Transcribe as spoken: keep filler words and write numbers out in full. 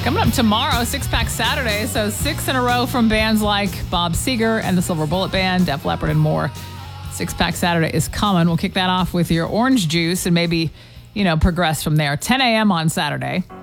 Coming up tomorrow, Six Pack Saturday. So six in a row from bands like Bob Seger and the Silver Bullet Band, Def Leppard, and more. Six Pack Saturday is coming. We'll kick that off with your orange juice and maybe, you know, progress from there. ten a.m. on Saturday.